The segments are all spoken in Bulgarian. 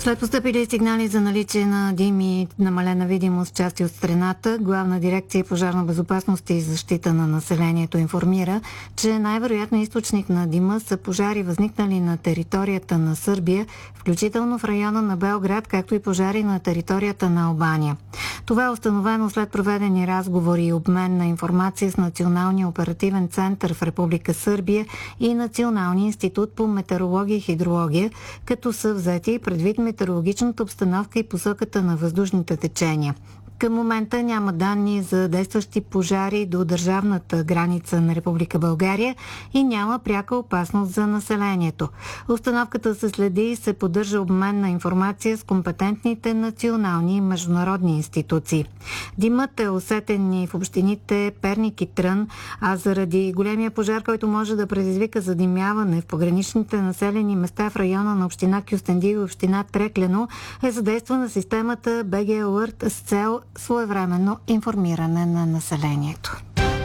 След постъпили сигнали за наличие на дим и намалена видимост в части от страната, Главна дирекция пожарна безопасност и защита на населението информира, че най-вероятно източник на дима са пожари, възникнали на територията на Сърбия, включително в района на Белград, както и пожари на територията на Албания. Това е установено след проведени разговори и обмен на информация с Националния оперативен център в Република Сърбия и Националния институт по метеорология и хидрология, като са взети предвид метеорологичната обстановка и посоката на въздушните течения. Към момента няма данни за действащи пожари до държавната граница на Република България и няма пряка опасност за населението. Обстановката се следи и се поддържа обмен на информация с компетентните национални и международни институции. Димът е усетен и в общините Перник и Трън, а заради големия пожар, който може да предизвика задимяване в пограничните населени места в района на община Кюстендил и община Треклено, е задействана системата BG Alert с цел своевременно информиране на населението.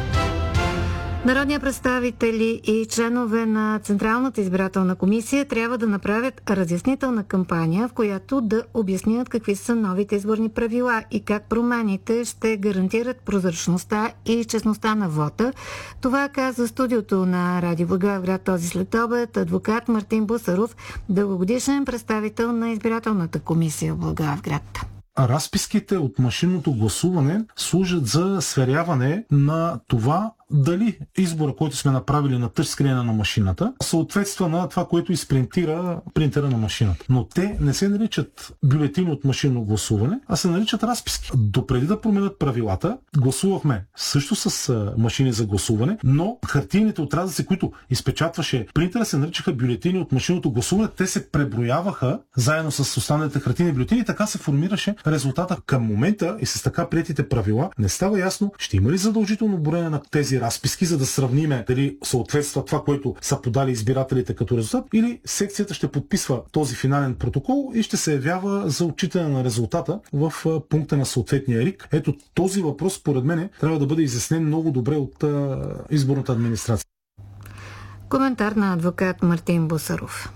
Народни представители и членове на Централната избирателна комисия трябва да направят разяснителна кампания, в която да обяснят какви са новите изборни правила и как промените ще гарантират прозрачността и честността на вота. Това каза студиото на Радио Благоевград този следобед адвокат Мартин Бусаров, дългогодишен представител на избирателната комисия в Благоевград. Разписките от машинното гласуване служат за сверяване на това дали избора, който сме направили на тъчскрина на машината, съответства на това, което изпринтира принтера на машината. Но те не се наричат бюлетини от машинно гласуване, а се наричат разписки. Допреди да променят правилата, гласувахме също с машини за гласуване, но хартийните отрязъци, които изпечатваше принтера, се наричаха бюлетини от машинното гласуване. Те се преброяваха заедно с останалите хартийни бюлетини и така се формираше резултата. Към момента и с така приетите правила не става ясно ще има ли задължително броене на тези разписки, за да сравниме дали съответства това, което са подали избирателите като резултат, или секцията ще подписва този финален протокол и ще се явява за отчитане на резултата в пункта на съответния РИК. Ето този въпрос, според мен, трябва да бъде изяснен много добре от изборната администрация. Коментар на адвокат Мартин Бусаров.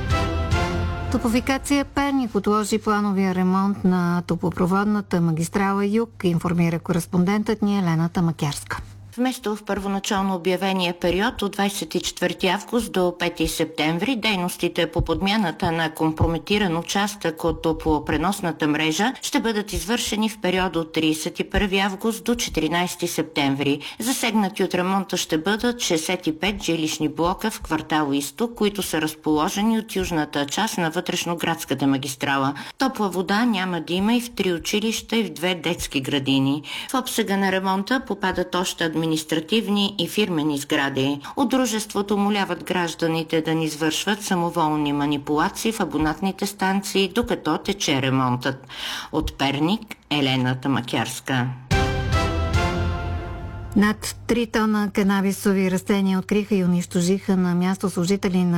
Топлофикация Перник отложи плановия ремонт на топлопроводната магистрала Юг, информира кореспондентът ни Елена Тамакярска. Вместо в първоначално обявения период от 24 август до 5 септември, дейностите по подмяната на компрометиран участък от топлопреносната мрежа ще бъдат извършени в период от 31 август до 14 септември. Засегнати от ремонта ще бъдат 65 жилищни блока в квартал Изток, които са разположени от южната част на вътрешноградската магистрала. Топла вода няма да има и в 3 училища и в 2 детски градини. В обсега на ремонта попадат още административни и фирмени сгради. От дружеството моляват гражданите да не извършват самоволни манипулации в абонатните станции, докато тече ремонтът. От Перник, Елена Тамакярска. Над 3 тона канабисови растения откриха и унищожиха на място служители на